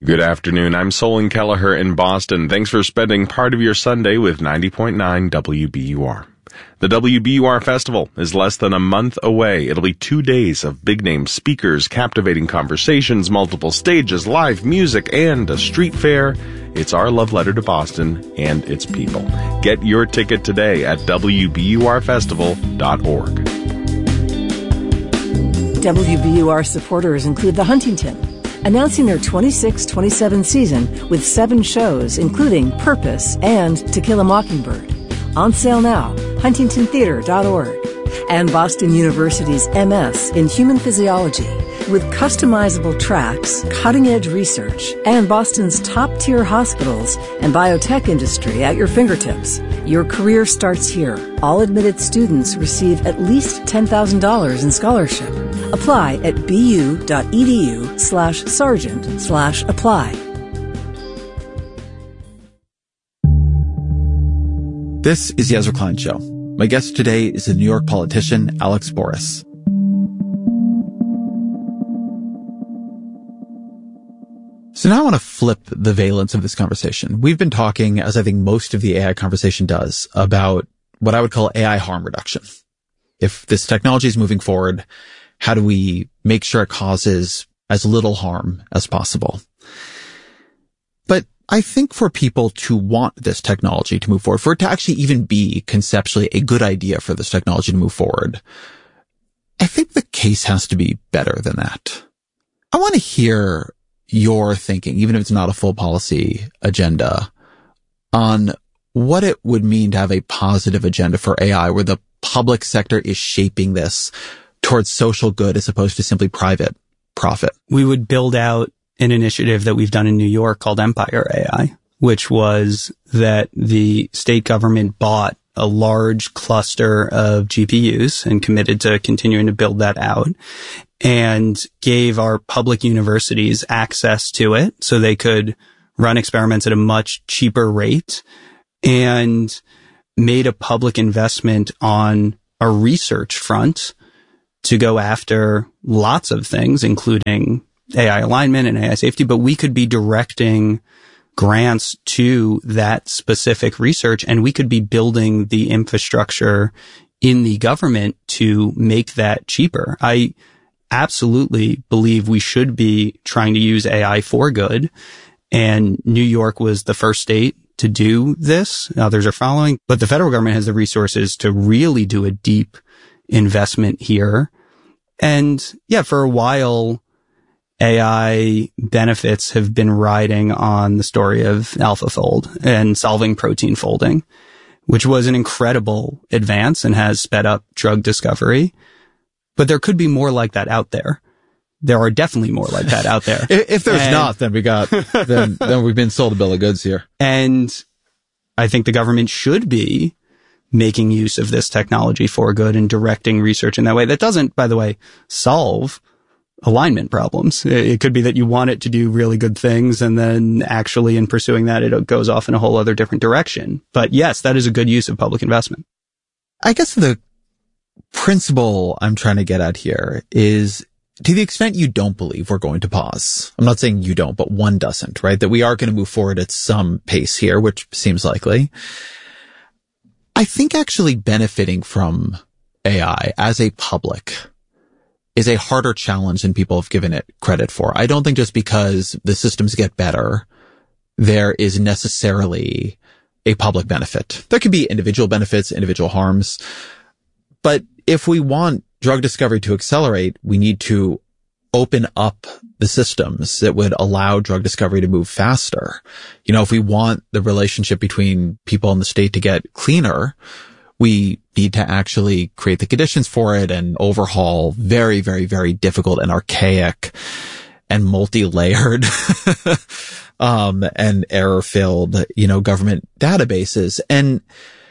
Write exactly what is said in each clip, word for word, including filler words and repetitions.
Good afternoon. I'm Solon Kelleher in Boston. Thanks for spending part of your Sunday with ninety point nine W B U R. The W B U R Festival is less than a month away. It'll be two days of big-name speakers, captivating conversations, multiple stages, live music, and a street fair. It's our love letter to Boston and its people. Get your ticket today at W B U R festival dot org. W B U R supporters include the Huntington, announcing their twenty-six twenty-seven season with seven shows, including Purpose and To Kill a Mockingbird. On sale now, huntington theater dot org. And Boston University's M S in Human Physiology, with customizable tracks, cutting-edge research, and Boston's top-tier hospitals and biotech industry at your fingertips. Your career starts here. All admitted students receive at least ten thousand dollars in scholarship. Apply at bu.edu slash sergeant slash apply. This is the Ezra Klein Show. My guest today is the New York politician Alex Boris. So now I want to flip the valence of this conversation. We've been talking, as I think most of the A I conversation does, about what I would call A I harm reduction. If this technology is moving forward, how do we make sure it causes as little harm as possible? But I think for people to want this technology to move forward, for it to actually even be conceptually a good idea for this technology to move forward, I think the case has to be better than that. I want to hear your thinking, even if it's not a full policy agenda, on what it would mean to have a positive agenda for A I where the public sector is shaping this towards social good as opposed to simply private profit. We would build out an initiative that we've done in New York called Empire A I, which was that the state government bought a large cluster of G P Us and committed to continuing to build that out and gave our public universities access to it so they could run experiments at a much cheaper rate and made a public investment on a research front to go after lots of things, including A I alignment and A I safety, but we could be directing grants to that specific research, and we could be building the infrastructure in the government to make that cheaper. I absolutely believe we should be trying to use A I for good, and New York was the first state to do this. Others are following, but the federal government has the resources to really do a deep investment here. And yeah, for a while, A I benefits have been riding on the story of AlphaFold and solving protein folding, which was an incredible advance and has sped up drug discovery. But there could be more like that out there. There are definitely more like that out there. if, if there's and, not, then we got, then, then we've been sold a bill of goods here. And I think the government should be making use of this technology for good and directing research in that way. That doesn't, by the way, solve alignment problems. It could be that you want it to do really good things, and then actually in pursuing that, it goes off in a whole other different direction. But yes, that is a good use of public investment. I guess the principle I'm trying to get at here is, to the extent you don't believe we're going to pause, I'm not saying you don't, but one doesn't, right? That we are going to move forward at some pace here, which seems likely. I think actually benefiting from A I as a public is a harder challenge than people have given it credit for. I don't think just because the systems get better, there is necessarily a public benefit. There could be individual benefits, individual harms. But if we want drug discovery to accelerate, we need to open up the systems that would allow drug discovery to move faster. You know, if we want the relationship between people in the state to get cleaner, we need to actually create the conditions for it and overhaul very, very, very difficult and archaic and multi-layered um and error-filled, you know, government databases. And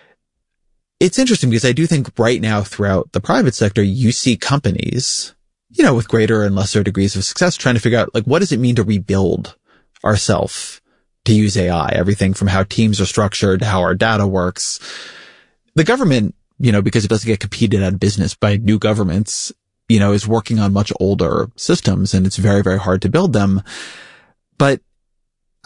it's interesting because I do think right now throughout the private sector, you see companies, you know, with greater and lesser degrees of success trying to figure out, like, what does it mean to rebuild ourselves to use A I? Everything from how teams are structured to how our data works. The government, you know, because it doesn't get competed out of business by new governments, you know, is working on much older systems, and it's very, very hard to build them. But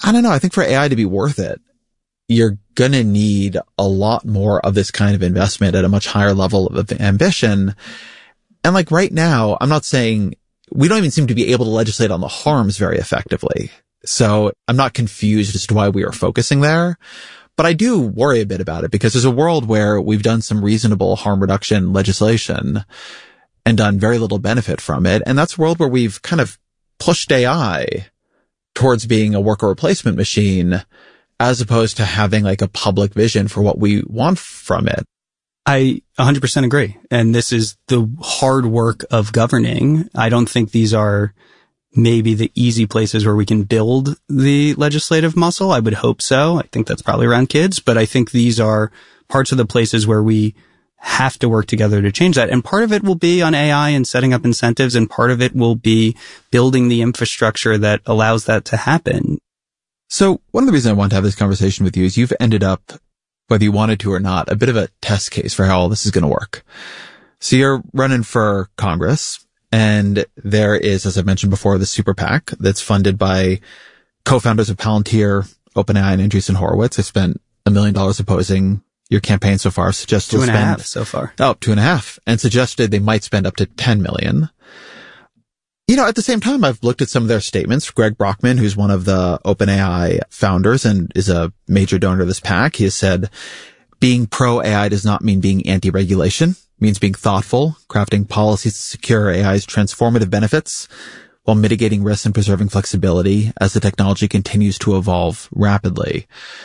I don't know. I think for A I to be worth it, you're going to need a lot more of this kind of investment at a much higher level of ambition. And like right now, I'm not saying we don't even seem to be able to legislate on the harms very effectively. So I'm not confused as to why we are focusing there. But I do worry a bit about it because there's a world where we've done some reasonable harm reduction legislation and done very little benefit from it. And that's a world where we've kind of pushed A I towards being a worker replacement machine as opposed to having like a public vision for what we want from it. I one hundred percent agree. And this is the hard work of governing. I don't think these are maybe the easy places where we can build the legislative muscle. I would hope so. I think that's probably around kids, but I think these are parts of the places where we have to work together to change that. And part of it will be on A I and setting up incentives, and part of it will be building the infrastructure that allows that to happen. So one of the reasons I want to have this conversation with you is you've ended up, whether you wanted to or not, a bit of a test case for how all this is going to work. So you're running for Congress, and there is, as I mentioned before, the Super PAC that's funded by co-founders of Palantir, OpenAI, and Andreessen Horowitz. They spent a million dollars opposing your campaign so far. Suggested two and spend, a half so far. Oh, two and a half, and suggested they might spend up to ten million. You know, at the same time, I've looked at some of their statements. Greg Brockman, who's one of the OpenAI founders and is a major donor to this PAC, he has said, being pro-A I does not mean being anti-regulation. It means being thoughtful, crafting policies to secure A I's transformative benefits while mitigating risks and preserving flexibility as the technology continues to evolve rapidly.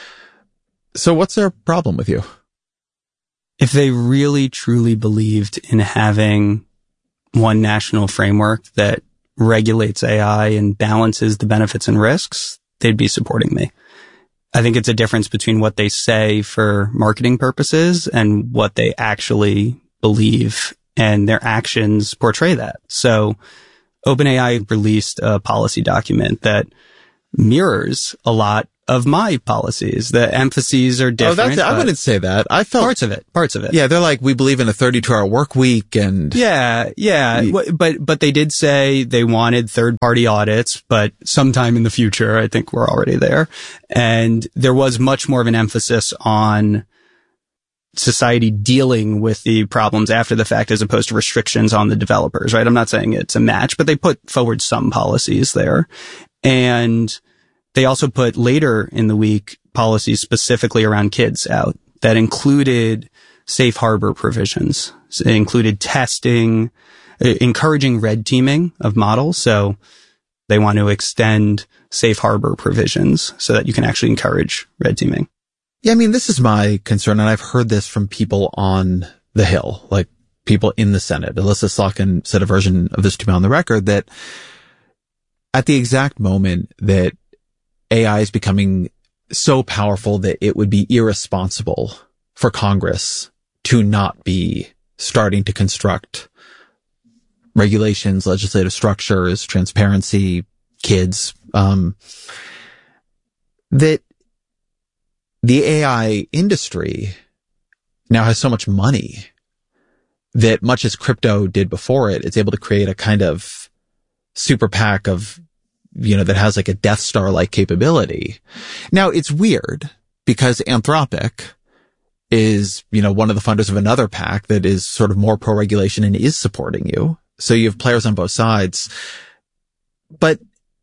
So what's their problem with you? If they really, truly believed in having one national framework that regulates A I and balances the benefits and risks, they'd be supporting me. I think it's a difference between what they say for marketing purposes and what they actually believe, and their actions portray that. So OpenAI released a policy document that mirrors a lot of my policies. The emphases are different. Oh, that's, I wouldn't say that. I felt parts of it, parts of it. Yeah, they're like, we believe in a thirty-two hour work week and. Yeah, yeah. We, but, but they did say they wanted third party audits, but sometime in the future, I think we're already there. And there was much more of an emphasis on society dealing with the problems after the fact as opposed to restrictions on the developers, right? I'm not saying it's a match, but they put forward some policies there. And they also put later in the week policies specifically around kids out that included safe harbor provisions. So it included testing, encouraging red teaming of models. So they want to extend safe harbor provisions so that you can actually encourage red teaming. Yeah, I mean, this is my concern, and I've heard this from people on the Hill, like people in the Senate. Alyssa Slotkin said a version of this to me on the record, that at the exact moment that A I is becoming so powerful that it would be irresponsible for Congress to not be starting to construct regulations, legislative structures, transparency, kids, um, that the A I industry now has so much money that, much as crypto did before it, it's able to create a kind of super PAC of, you know, that has like a Death Star-like capability. Now, it's weird because Anthropic is, you know, one of the funders of another PAC that is sort of more pro-regulation and is supporting you. So you have players on both sides. But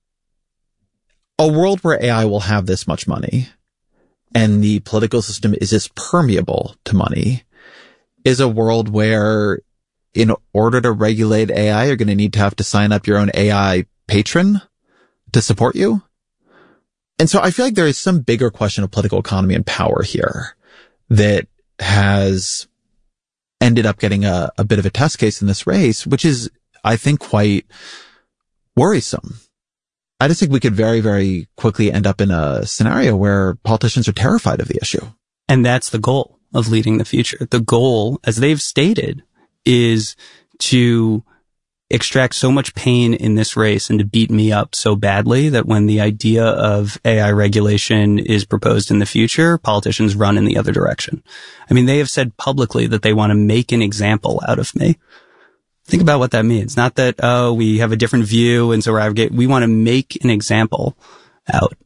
a world where A I will have this much money and the political system is this permeable to money is a world where, in order to regulate A I, you're going to need to have to sign up your own A I patron to support you. And so I feel like there is some bigger question of political economy and power here that has ended up getting a, a bit of a test case in this race, which is, I think, quite worrisome. I just think we could very, very quickly end up in a scenario where politicians are terrified of the issue. And that's the goal of Leading the Future. The goal, as they've stated, is to extract so much pain in this race and to beat me up so badly that when the idea of A I regulation is proposed in the future, politicians run in the other direction. I mean, they have said publicly that they want to make an example out of me. Think about what that means. Not that, oh, we have a different view and so we're, we want to make an example out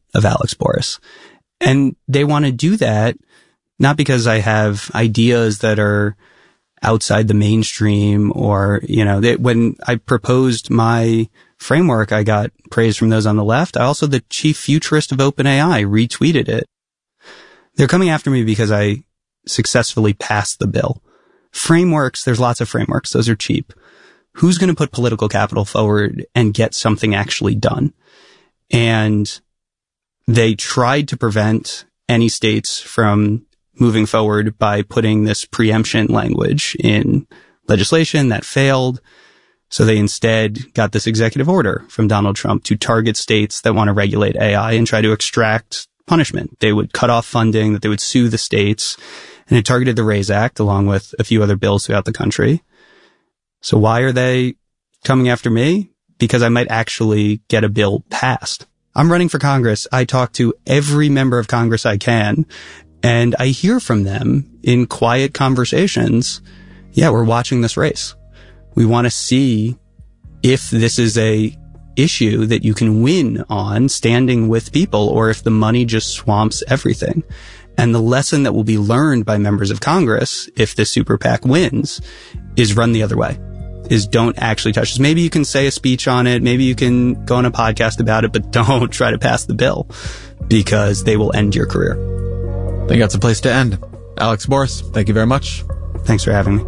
of Alex Boris. And they want to do that not because I have ideas that are outside the mainstream or, you know, they, when I proposed my framework, I got praise from those on the left. I also, the chief futurist of OpenAI, retweeted it. They're coming after me because I successfully passed the bill. Frameworks, there's lots of frameworks. Those are cheap. Who's going to put political capital forward and get something actually done? And they tried to prevent any states from moving forward by putting this preemption language in legislation. That failed. So they instead got this executive order from Donald Trump to target states that want to regulate A I and try to extract punishment. They would cut off funding, that they would sue the states, and it targeted the RAISE Act along with a few other bills throughout the country. So why are they coming after me? Because I might actually get a bill passed. I'm running for Congress. I talk to every member of Congress I can, and I hear from them in quiet conversations. Yeah, we're watching this race. We want to see if this is a issue that you can win on standing with people, or if the money just swamps everything. And the lesson that will be learned by members of Congress, if the super PAC wins, is run the other way. Is don't actually touch this. Maybe you can say a speech on it. Maybe you can go on a podcast about it, but don't try to pass the bill, because they will end your career. I think that's a place to end. Alex Boris, thank you very much. Thanks for having me.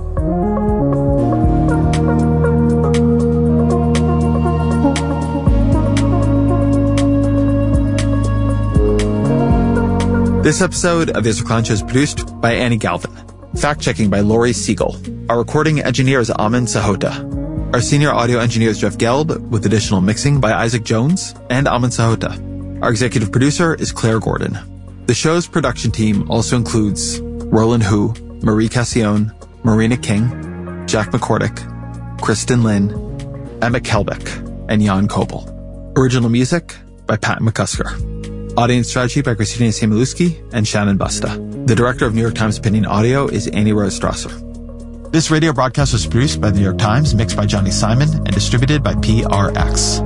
This episode of the Ezra Klein Show is produced by Annie Galvin. Fact-checking by Laurie Siegel. Our recording engineer is Amin Sahota. Our senior audio engineer is Jeff Gelb, with additional mixing by Isaac Jones and Amin Sahota. Our executive producer is Claire Gordon. The show's production team also includes Roland Hu, Marie Cassione, Marina King, Jack McCordick, Kristen Lynn, Emma Kelbeck, and Jan Kobel. Original music by Pat McCusker. Audience strategy by Christina Samiluski and Shannon Busta. The director of New York Times Opinion Audio is Annie Rose Strasser. This radio broadcast was produced by the New York Times, mixed by Johnny Simon, and distributed by P R X.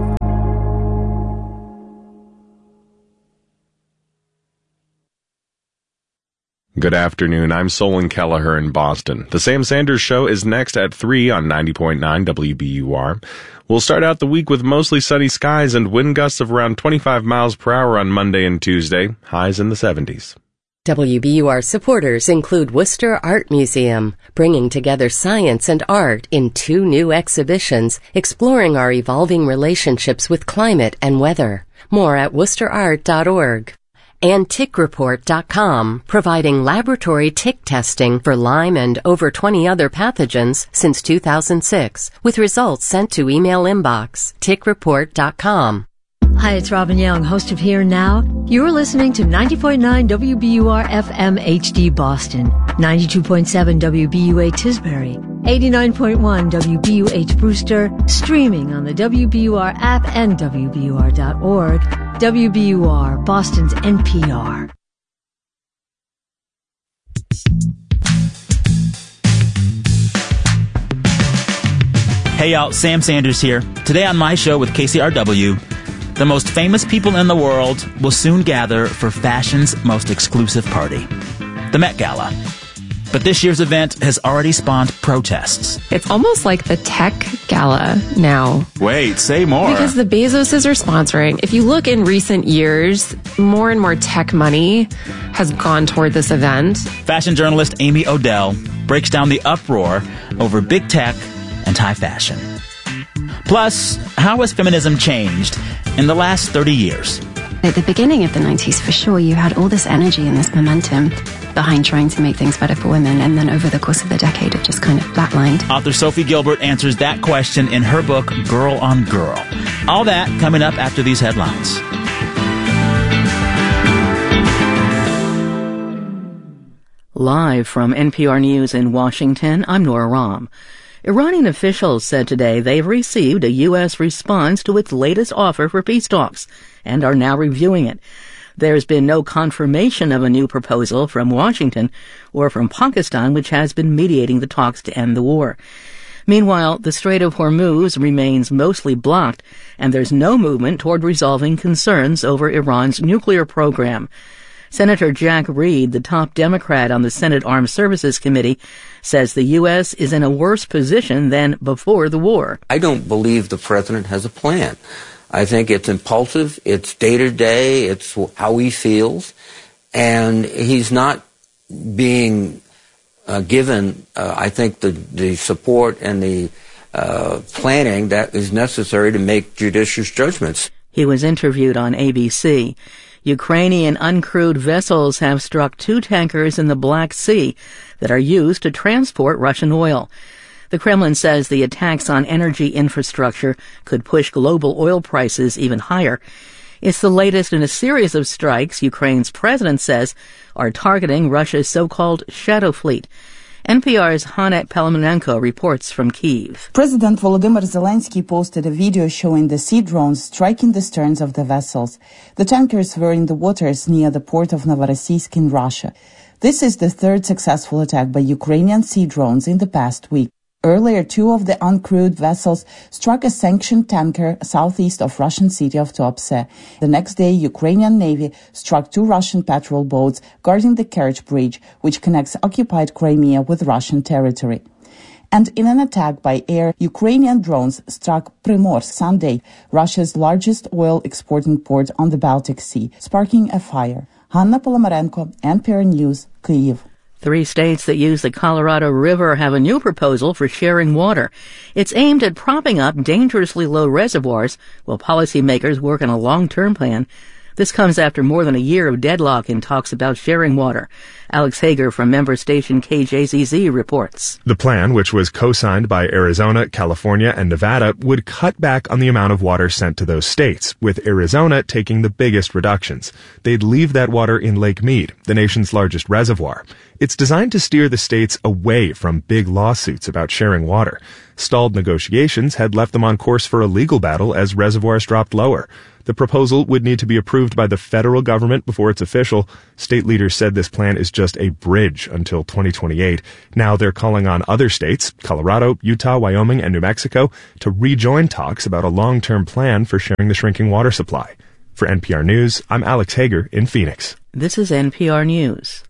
Good afternoon. I'm Solon Kelleher in Boston. The Sam Sanders Show is next at three on ninety point nine W B U R. We'll start out the week with mostly sunny skies and wind gusts of around twenty-five miles per hour on Monday and Tuesday, highs in the seventies. W B U R supporters include Worcester Art Museum, bringing together science and art in two new exhibitions exploring our evolving relationships with climate and weather. More at worcester art dot org. And tick report dot com, providing laboratory tick testing for Lyme and over twenty other pathogens since two thousand six, with results sent to email inbox. tick report dot com. Hi, it's Robin Young, host of Here and Now. You're listening to ninety point nine W B U R F M H D Boston, ninety-two point seven W B U A Tisbury, eighty-nine point one W B U H Brewster, streaming on the W B U R app and W B U R dot org. W B U R, Boston's N P R. Hey y'all, Sam Sanders here. Today on my show with K C R W, the most famous people in the world will soon gather for fashion's most exclusive party, the Met Gala. But this year's event has already spawned protests. It's almost like the tech gala now. Wait, say more. Because the Bezoses are sponsoring. If you look in recent years, more and more tech money has gone toward this event. Fashion journalist Amy Odell breaks down the uproar over big tech and high fashion. Plus, how has feminism changed in the last thirty years? At the beginning of the nineties, for sure, you had all this energy and this momentum behind trying to make things better for women, and then over the course of the decade, it just kind of flatlined. Author Sophie Gilbert answers that question in her book, Girl on Girl. All that coming up after these headlines. Live from N P R News in Washington, I'm Nora Rahm. Iranian officials said today they've received a U S response to its latest offer for peace talks and are now reviewing it. There's been no confirmation of a new proposal from Washington or from Pakistan, which has been mediating the talks to end the war. Meanwhile, the Strait of Hormuz remains mostly blocked, and there's no movement toward resolving concerns over Iran's nuclear program. Senator Jack Reed, the top Democrat on the Senate Armed Services Committee, says the U S is in a worse position than before the war. I don't believe the president has a plan. I think it's impulsive, it's day-to-day, it's how he feels, and he's not being uh, given, uh, I think, the, the support and the uh, planning that is necessary to make judicious judgments. He was interviewed on A B C. Ukrainian uncrewed vessels have struck two tankers in the Black Sea that are used to transport Russian oil. The Kremlin says the attacks on energy infrastructure could push global oil prices even higher. It's the latest in a series of strikes Ukraine's president says are targeting Russia's so-called shadow fleet. N P R's Hanet Palamonenko reports from Kyiv. President Volodymyr Zelensky posted a video showing the sea drones striking the sterns of the vessels. The tankers were in the waters near the port of Novorossiysk in Russia. This is the third successful attack by Ukrainian sea drones in the past week. Earlier, two of the uncrewed vessels struck a sanctioned tanker southeast of Russian city of Tuapse. The next day, Ukrainian Navy struck two Russian patrol boats guarding the Kerch Bridge, which connects occupied Crimea with Russian territory. And in an attack by air, Ukrainian drones struck Primorsk Sunday, Russia's largest oil exporting port on the Baltic Sea, sparking a fire. Hanna Polomarenko, N P R News, Kyiv. Three states that use the Colorado River have a new proposal for sharing water. It's aimed at propping up dangerously low reservoirs while policymakers work on a long-term plan. This comes after more than a year of deadlock in talks about sharing water. Alex Hager from member station K J Z Z reports. The plan, which was co-signed by Arizona, California, and Nevada, would cut back on the amount of water sent to those states, with Arizona taking the biggest reductions. They'd leave that water in Lake Mead, the nation's largest reservoir. It's designed to steer the states away from big lawsuits about sharing water. Stalled negotiations had left them on course for a legal battle as reservoirs dropped lower. The proposal would need to be approved by the federal government before it's official. State leaders said this plan is just a bridge until twenty twenty-eight. Now they're calling on other states, Colorado, Utah, Wyoming, and New Mexico, to rejoin talks about a long-term plan for sharing the shrinking water supply. For N P R News, I'm Alex Hager in Phoenix. This is N P R News.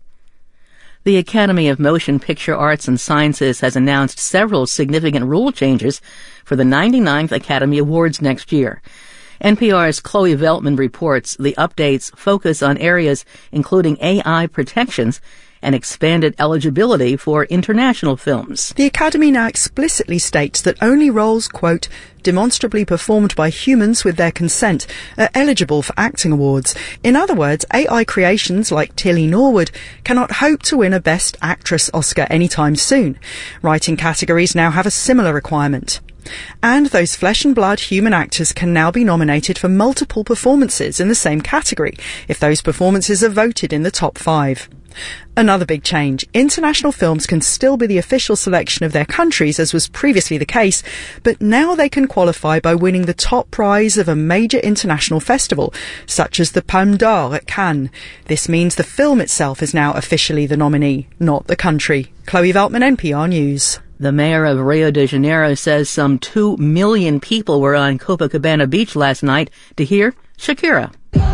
The Academy of Motion Picture Arts and Sciences has announced several significant rule changes for the ninety-ninth Academy Awards next year. N P R's Chloe Veltman reports the updates focus on areas including A I protections and expanded eligibility for international films. The Academy now explicitly states that only roles, quote, demonstrably performed by humans with their consent are eligible for acting awards. In other words, A I creations like Tilly Norwood cannot hope to win a Best Actress Oscar anytime soon. Writing categories now have a similar requirement. And those flesh and blood human actors can now be nominated for multiple performances in the same category if those performances are voted in the top five. Another big change. International films can still be the official selection of their countries, as was previously the case, but now they can qualify by winning the top prize of a major international festival, such as the Palme d'Or at Cannes. This means the film itself is now officially the nominee, not the country. Chloe Veltman, N P R News. The mayor of Rio de Janeiro says some two million people were on Copacabana Beach last night to hear Shakira.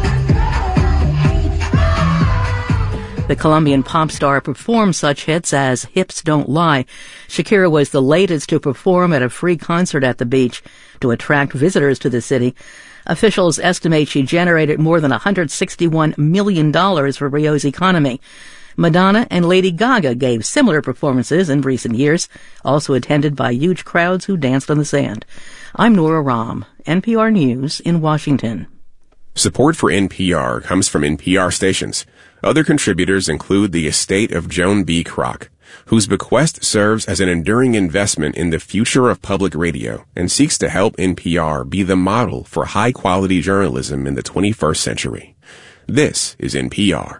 The Colombian pop star performed such hits as Hips Don't Lie. Shakira was the latest to perform at a free concert at the beach to attract visitors to the city. Officials estimate she generated more than one hundred sixty-one million dollars for Rio's economy. Madonna and Lady Gaga gave similar performances in recent years, also attended by huge crowds who danced on the sand. I'm Nora Rahm, N P R News in Washington. Support for N P R comes from N P R stations. Other contributors include the estate of Joan B. Kroc, whose bequest serves as an enduring investment in the future of public radio and seeks to help N P R be the model for high-quality journalism in the twenty-first century. This is N P R.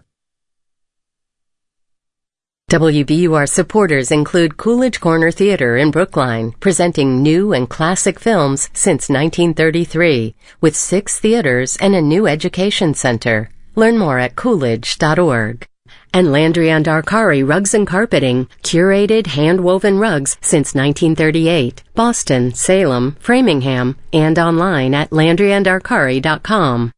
W B U R supporters include Coolidge Corner Theater in Brookline, presenting new and classic films since nineteen thirty-three, with six theaters and a new education center. Learn more at coolidge dot org. And Landry and Arcari Rugs and Carpeting, curated hand-woven rugs since nineteen thirty-eight. Boston, Salem, Framingham, and online at landry and arcari dot com.